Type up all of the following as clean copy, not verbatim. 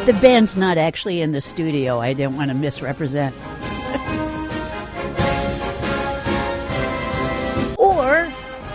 The band's not actually in the studio. I didn't want to misrepresent. Or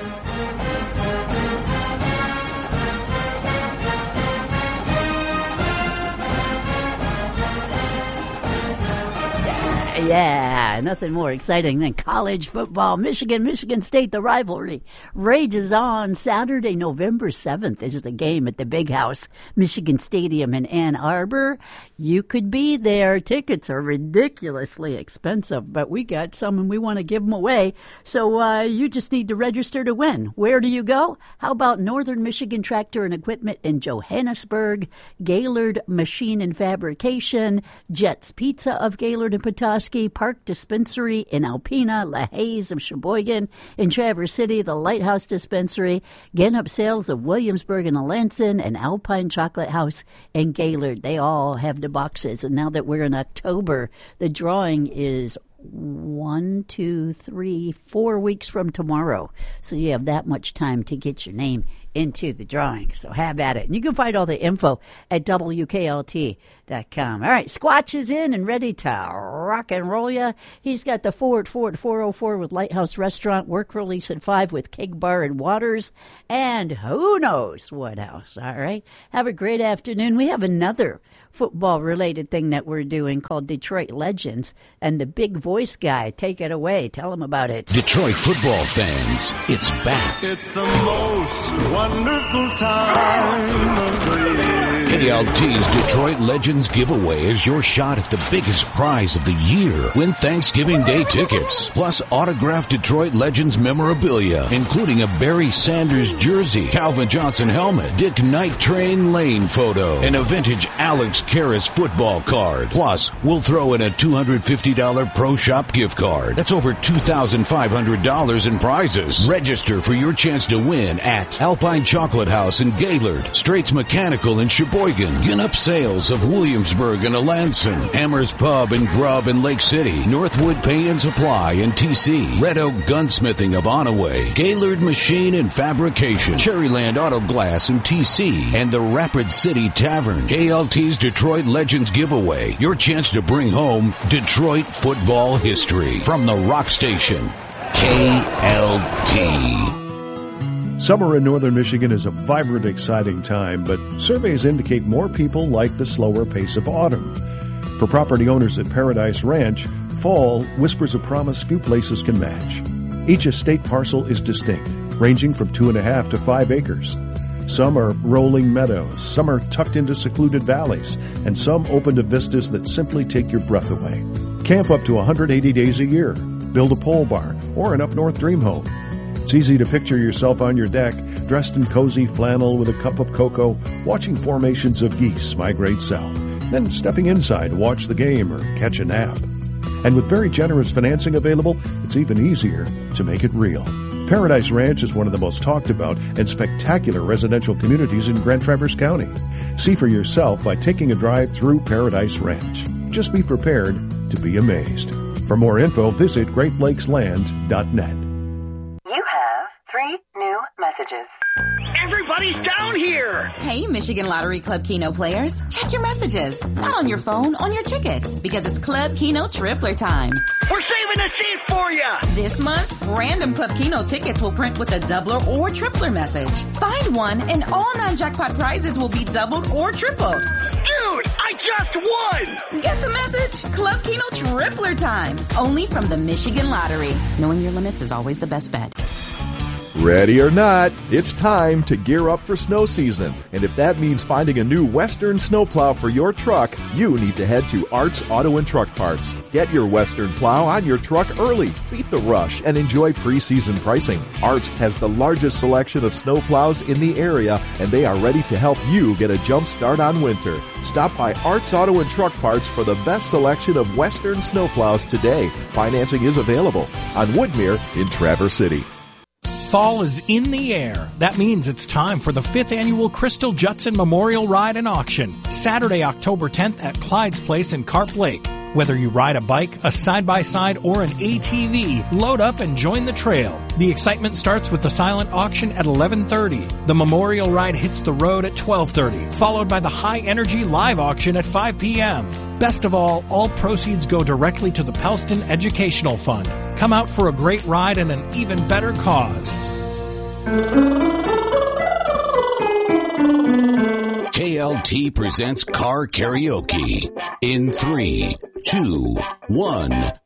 yeah, nothing more exciting than college football. Michigan State, the rivalry rages on. Saturday, November 7th is the game at the Big House, Michigan Stadium in Ann Arbor. You could be there. Tickets are ridiculously expensive, but we got some and we want to give them away. So you just need to register to win. Where do you go? How about Northern Michigan Tractor and Equipment in Johannesburg, Gaylord Machine and Fabrication, Jets Pizza of Gaylord and Petoskey, Park Dispensary in Alpena, LaHaye of Sheboygan, in Traverse City, the Lighthouse Dispensary, Genup Sales of Williamsburg and Alanson, and Alpine Chocolate House in Gaylord. They all have the boxes. And now that we're in October, the drawing is 4 weeks from tomorrow. So you have that much time to get your name into the drawing. So have at it. And you can find all the info at WKLT.com. All right, Squatch is in and ready to rock and roll ya. He's got the Ford 404 with Lighthouse Restaurant, work release at 5 with Keg Bar and Waters, and who knows what else. All right, have a great afternoon. We have another football-related thing that we're doing called Detroit Legends, and the big voice guy, take it away. Tell him about it. Detroit football fans, it's back. It's the most wonderful time of the year. KLT's Detroit Legends giveaway is your shot at the biggest prize of the year. Win Thanksgiving Day tickets, plus autographed Detroit Legends memorabilia, including a Barry Sanders jersey, Calvin Johnson helmet, Dick Night Train Lane photo, and a vintage Alex Karras football card. Plus, we'll throw in a $250 Pro Shop gift card. That's over $2,500 in prizes. Register for your chance to win at Alpine Chocolate House in Gaylord, Straits Mechanical in Sheboygan, Genup Sales of Williamsburg and Alanson, Hammers Pub and Grub in Lake City, Northwood Paint and Supply in TC, Red Oak Gunsmithing of Onaway, Gaylord Machine and Fabrication, Cherryland Auto Glass in TC, and the Rapid City Tavern. KLT's Detroit Legends giveaway, your chance to bring home Detroit football history from the Rock Station, KLT. Summer in northern Michigan is a vibrant, exciting time, but surveys indicate more people like the slower pace of autumn. For property owners at Paradise Ranch, fall whispers a promise few places can match. Each estate parcel is distinct, ranging from 2.5 to 5 acres. Some are rolling meadows, some are tucked into secluded valleys, and some open to vistas that simply take your breath away. Camp up to 180 days a year, build a pole barn, or an up-north dream home. It's easy to picture yourself on your deck, dressed in cozy flannel with a cup of cocoa, watching formations of geese migrate south, then stepping inside to watch the game or catch a nap. And with very generous financing available, it's even easier to make it real. Paradise Ranch is one of the most talked about and spectacular residential communities in Grand Traverse County. See for yourself by taking a drive through Paradise Ranch. Just be prepared to be amazed. For more info, visit GreatLakesLand.net. You have 3 new messages. Everybody's down here! Hey, Michigan Lottery Club Keno players. Check your messages. Not on your phone, on your tickets. Because it's Club Keno Tripler time. We're saving a seat for you! This month, random Club Keno tickets will print with a doubler or tripler message. Find one and all non-jackpot prizes will be doubled or tripled. Dude, I just won! Get the message? Club Keno Tripler time. Only from the Michigan Lottery. Knowing your limits is always the best bet. Ready or not, it's time to gear up for snow season. And if that means finding a new Western snowplow for your truck, you need to head to Arts Auto and Truck Parts. Get your Western plow on your truck early, beat the rush, and enjoy pre-season pricing. Arts has the largest selection of snowplows in the area, and they are ready to help you get a jump start on winter. Stop by Arts Auto and Truck Parts for the best selection of Western snowplows today. Financing is available on Woodmere in Traverse City. Fall is in the air. That means it's time for the 5th annual Crystal Judson Memorial Ride and Auction, Saturday, October 10th at Clyde's Place in Carp Lake. Whether you ride a bike, a side-by-side, or an ATV, load up and join the trail. The excitement starts with the silent auction at 11:30. The memorial ride hits the road at 12:30, followed by the high-energy live auction at 5 p.m. Best of all proceeds go directly to the Pelston Educational Fund. Come out for a great ride and an even better cause. KLT presents Car Karaoke in 3, 2, 1,